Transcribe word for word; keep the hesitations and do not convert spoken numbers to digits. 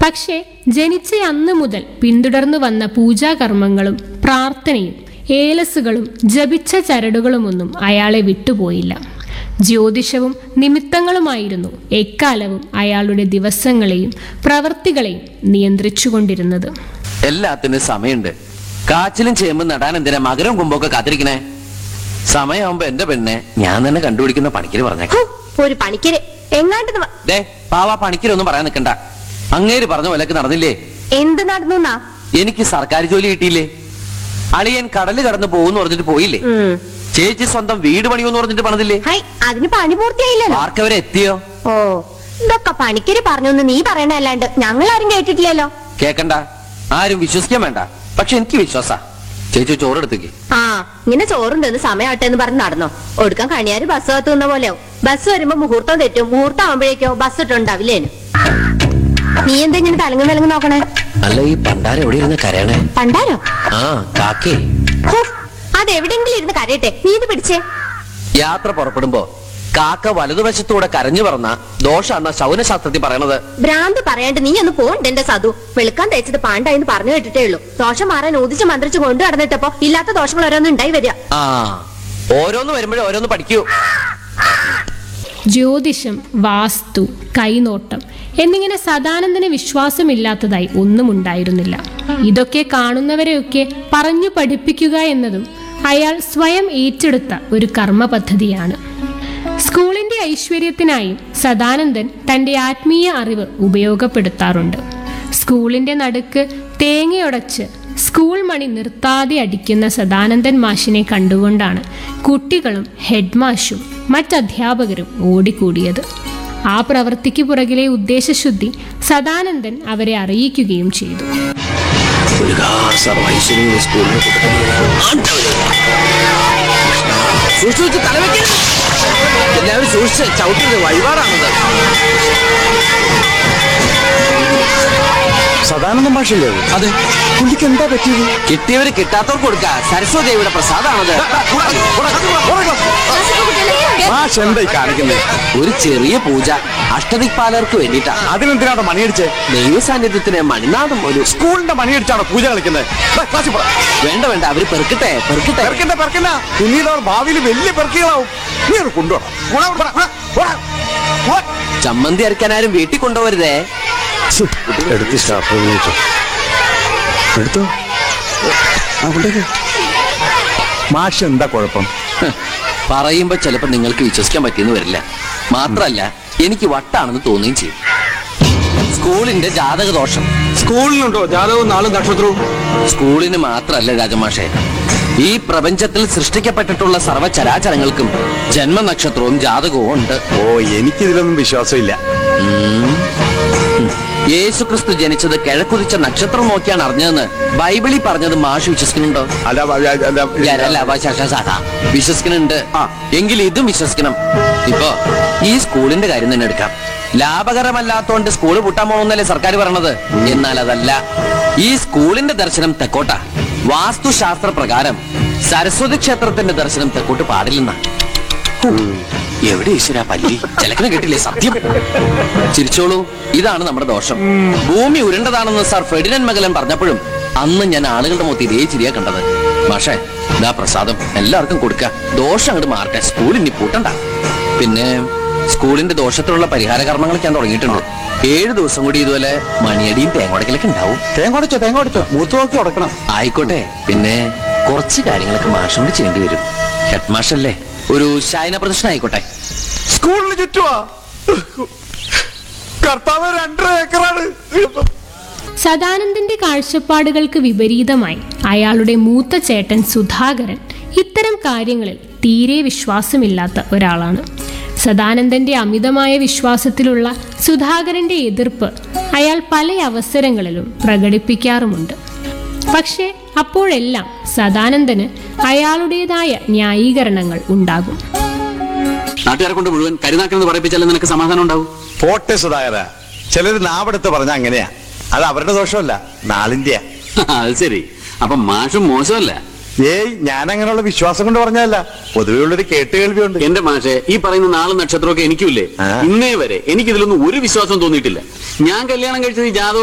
പക്ഷേ ജനിച്ച അന്ന് മുതൽ പിന്തുടർന്നു വന്ന പൂജാകർമ്മങ്ങളും പ്രാർത്ഥനയും ഏലസുകളും ജപിച്ച ചരടുകളുമൊന്നും അയാളെ വിട്ടുപോയില്ല. ജ്യോതിഷവും നിമിത്തങ്ങളുമായിരുന്നു എക്കാലവും അയാളുടെ ദിവസങ്ങളെയും പ്രവൃത്തികളെയും നിയന്ത്രിച്ചുകൊണ്ടിരുന്നത്. എല്ലാത്തിനും സമയമുണ്ട്. കാച്ചിലും ചേമ്പും നടാൻ എന്തിനാ മകരം കുമ്പൊക്കെ കാത്തിരിക്കണേ? സമയമാകുമ്പോ എന്റെ പെണ്ണെ ഞാൻ തന്നെ കണ്ടുപിടിക്കുന്ന പണിക്കര് പറഞ്ഞേക്കാം. ഒരു പണിക്കര് എങ്ങാണ്ട് ദേ പാവാ പണിക്കരൊന്നും പറയാൻ നിൽക്കണ്ട. അങ്ങേര് പറഞ്ഞ പോലൊക്കെ നടന്നില്ലേ? എന്ത് നടന്നു? എനിക്ക് സർക്കാർ ജോലി കിട്ടിയില്ലേ? അളിയൻ കടല് കടന്ന് പോകുന്നു പറഞ്ഞിട്ട് പോയില്ലേ? ചേച്ചി സ്വന്തം വീട് പണിയോന്ന് പറഞ്ഞിട്ട് പണിതില്ലേ? അതിന് പണി പൂർത്തിയായില്ലല്ലോ. ആർക്കവരെ എത്തിയോ? ഓ, ഇതൊക്കെ പണിക്കര് പറഞ്ഞൊന്ന് നീ പറയണല്ലാണ്ട് ഞങ്ങൾ ആരും കേട്ടിട്ടില്ലല്ലോ. കേക്കണ്ട, ആരും വിശ്വസിക്കാൻ വേണ്ട. പക്ഷെ എനിക്ക് വിശ്വാസ. ചേച്ചി ചോറെടുത്തേക്ക്. ആ, ഇങ്ങനെ ചോറുണ്ടെന്ന് സമയമാട്ടെ എന്ന് പറഞ്ഞ് നടന്നോ? ഒടുക്കാൻ കണിയാര് ബസ് കത്തുന്ന പോലെയോ? ബസ് വരുമ്പോ മുഹൂർത്തം തെറ്റും. മുഹൂർത്തം ആവുമ്പോഴേക്കോ ബസ് ഇട്ടുണ്ടാവില്ലേനു. നീ എന്താ ഇങ്ങനെ തലങ്ങും വിലങ്ങും നോക്കണേ? അല്ല, ഈ പണ്ടാരം എവിടെ ഇരുന്ന് കരയണേ? പണ്ടാരോ? ആ, കാക്കേ. അതെവിടെങ്കിലും ഇരുന്ന് കരയട്ടെ, നീ ഇത് പിടിച്ചേ. യാത്ര പുറപ്പെടുമ്പോ കാക്ക വലതുവശത്തൂടെ കരഞ്ഞു പറഞ്ഞ ദോഷാന്ന ശൗനശാസ്ത്രത്തിൽ പറയണത്. ഭ്രാന്ത് പറയാണ്ട് നീ ഒന്ന് പോണ്ട് എന്റെ സതു. വെളുക്കാൻ തേച്ചത് പാണ്ടായിന്ന് പറഞ്ഞു കേട്ടിട്ടേ ഉള്ളൂ. ദോഷം മാറാൻ ഊതിച്ച് മന്ത്രിച്ച് കൊണ്ടു നടന്നിട്ടപ്പോ ഇല്ലാത്ത ദോഷങ്ങൾ ഓരോന്നും ഉണ്ടായി വരിക. ആ, ഓരോന്ന് വരുമ്പോഴേ ഓരോന്ന് പഠിക്കൂ. ജ്യോതിഷം, വാസ്തു, കൈനോട്ടം എന്നിങ്ങനെ സദാനന്ദന് വിശ്വാസമില്ലാത്തതായി ഒന്നും ഉണ്ടായിരുന്നില്ല. ഇതൊക്കെ കാണുന്നവരെയൊക്കെ പറഞ്ഞു പഠിപ്പിക്കുക എന്നതും അയാൾ സ്വയം ഏറ്റെടുത്ത ഒരു കർമ്മ പദ്ധതിയാണ്. സ്കൂളിന്റെ ഐശ്വര്യത്തിനായും സദാനന്ദൻ തന്റെ ആത്മീയ അറിവ് ഉപയോഗപ്പെടുത്താറുണ്ട്. സ്കൂളിന്റെ നടുക്ക് തേങ്ങയൊടച്ച് സ്കൂൾ മണി നിർത്താതെ അടിക്കുന്ന സദാനന്ദൻ മാഷിനെ കണ്ടുകൊണ്ടാണ് കുട്ടികളും ഹെഡ് മാഷും മറ്റധ്യാപകരും ഓടിക്കൂടിയത്. ആ പ്രവൃത്തിക്ക് പുറകിലെ ഉദ്ദേശശുദ്ധി സദാനന്ദൻ അവരെ അറിയിക്കുകയും ചെയ്തു. എല്ലാവരും സൂക്ഷിച്ച്, ചവിട്ടുന്നത് വഴിപാടാണത്. സദാനന്ദ മാഷല്ലേ? അതെ. പുള്ളിക്ക് എന്താ പറ്റിയത്? കിട്ടിയവര് കിട്ടാത്തവർക്ക് കൊടുക്ക. സരസ്വതി ദേവിയുടെ പ്രസാദാണത്. മാഷ് എന്തായി കാണിക്കുന്നത്? ഒരു ചെറിയ പൂജ അഷ്ടദിക്പാലർക്ക് വേണ്ടിട്ടാ. അതിനെന്തിനാണ് മണിയടിച്ച്? ദൈവ സാന്നിധ്യത്തിന് മണിനാഥം ഒരു സ്കൂളിന്റെ മണിയടിച്ചാണോ പൂജ കളിക്കുന്നത്? വേണ്ട വേണ്ട, അവര് പെറുക്കട്ടെ പെറുക്കട്ടെ പെറുക്കണ്ട പെറുക്കണ്ട. പിന്നീട് അവർ ഭാവിയിൽ വലിയ പെറുക്കികളാവും. നീ അത് കൊണ്ടുപോകണം. ചമ്മന്തി അരക്കാനാരും വീട്ടിൽ കൊണ്ടുപോകരുതേ. എടുത്ത് സ്റ്റാഫ് എടുത്തോ. മാഷ് എന്താ കുഴപ്പം? പറയുമ്പോ ചിലപ്പോ നിങ്ങൾക്ക് വിശ്വസിക്കാൻ പറ്റിയെന്ന് വരില്ല. മാത്രല്ല എനിക്ക് വട്ടാണെന്ന് തോന്നുകയും ചെയ്യും. സ്കൂളിന്റെ ജാതക ദോഷം. സ്കൂളിനുണ്ടോ ജാതകവും നാളും നക്ഷത്രവും? സ്കൂളിന് മാത്രല്ല രാജമാഷേ, ഈ പ്രപഞ്ചത്തിൽ സൃഷ്ടിക്കപ്പെട്ടിട്ടുള്ള സർവ്വചരാചരങ്ങൾക്കും ജന്മനക്ഷത്രവും ജാതകവും ഉണ്ട്. ഓ, എനിക്കിതിലൊന്നും വിശ്വാസമില്ല. യേശുക്രിസ്തു ജനിച്ചത് കിഴക്കുതിച്ച നക്ഷത്രം നോക്കിയാണ് അറിഞ്ഞതെന്ന് ബൈബിളിൽ പറഞ്ഞത് മാഷ് വിശ്വസിക്കുന്നുണ്ടോ? വിശ്വസിക്കുന്നുണ്ട്. എങ്കിൽ ഇതും വിശ്വസിക്കണം. ഇപ്പൊ ഈ സ്കൂളിന്റെ കാര്യം തന്നെ എടുക്കാം. ലാഭകരമല്ലാത്തോണ്ട് സ്കൂള് പൂട്ടാൻ പോകുന്നല്ലേ സർക്കാർ പറയണത്. എന്നാൽ അതല്ല. ഈ സ്കൂളിന്റെ ദർശനം തെക്കോട്ടാ. വാസ്തുശാസ്ത്ര പ്രകാരം സരസ്വതി ക്ഷേത്രത്തിന്റെ ദർശനം തെക്കോട്ട് പാടില്ലെന്നാ. എവിടെ ഈശ്വര പല്ലി ചിലക്കിനെ കേട്ടില്ലേ? സത്യം. ചിരിച്ചോളൂ, ഇതാണ് നമ്മുടെ ദോഷം. ഭൂമി ഉരുണ്ടതാണെന്ന് സാർ ഫെർഡിനൻഡ് മഗലൻ പറഞ്ഞപ്പോഴും അന്ന് ഞാൻ ആളുകളുടെ മൊത്തം ഇതേ ചിരിയാ കണ്ടത്. പക്ഷേ ഇതാ പ്രസാദം, എല്ലാവർക്കും കൊടുക്ക. ദോഷം അങ്ങോട്ട് മാറട്ടെ. സ്കൂൾ ഇനി പൂട്ടണ്ട. പിന്നെ സ്കൂളിന്റെ ദോഷത്തിലുള്ള പരിഹാര കർമ്മങ്ങളൊക്കെ ഞാൻ തുടങ്ങിയിട്ടുണ്ട്. ഏഴു ദിവസം കൂടി ഇതുപോലെ മണിയടിയും തേങ്ങോടക്കലൊക്കെ ഉണ്ടാവും. തേങ്ങോടച്ചോ തേങ്ങോടച്ചോ മൂത്ത് നോക്കി ഉടക്കണം. ആയിക്കോട്ടെ. പിന്നെ കുറച്ച് കാര്യങ്ങളൊക്കെ മാഷോട് ചെയ്യേണ്ടി വരും. ഹെഡ് മാഷല്ലേ, ഒരു ശയന പ്രദർശനം ആയിക്കോട്ടെ. സ്കൂളിന് ചുറ്റുവാ കർത്താവ് രണ്ടര ഏക്കറാണ്. സദാനന്ദന്റെ കാഴ്ചപ്പാടുകൾക്ക് വിപരീതമായി അയാളുടെ മൂത്ത ചേട്ടൻ സുധാകരൻ ഇത്തരം കാര്യങ്ങളിൽ തീരെ വിശ്വാസമില്ലാത്ത ഒരാളാണ്. സദാനന്ദന്റെ അമിതമായ വിശ്വാസത്തിലുള്ള സുധാകരന്റെ എതിർപ്പ് അയാൾ പല അവസരങ്ങളിലും പ്രകടിപ്പിക്കാറുമുണ്ട്. പക്ഷേ അപ്പോഴെല്ലാം സദാനന്ദന് അയാളുടേതായ ന്യായീകരണങ്ങൾ ഉണ്ടാകും. നാട്ടുകാരെ കൊണ്ട് മുഴുവൻ കരുനാക്കെന്ന് പറയിപ്പിച്ചാലും നിനക്ക് സമാധാനം ഉണ്ടാവും. പോട്ടെ സുധാകര, ചിലര് നാവെടുത്ത് പറഞ്ഞ അങ്ങനെയാ. അത് അവരുടെ ദോഷമല്ല, നാളിന്റെയാ. അത് ശരി. അപ്പൊ മാഷും മോശമല്ല. ഏയ്, ഞാൻ അങ്ങനെയുള്ള വിശ്വാസം കൊണ്ട് പറഞ്ഞല്ല, പൊതുവെയുള്ളൊരു കേട്ടുകേൾവിയുണ്ട്. എന്റെ മാഷെ, ഈ പറയുന്ന നാളും നക്ഷത്രമൊക്കെ എനിക്കുമില്ലേ? ഇന്നേ വരെ എനിക്ക് ഇതിലൊന്നും ഒരു വിശ്വാസം തോന്നിയിട്ടില്ല. ഞാൻ കല്യാണം കഴിച്ചത് ഈ ജാതകം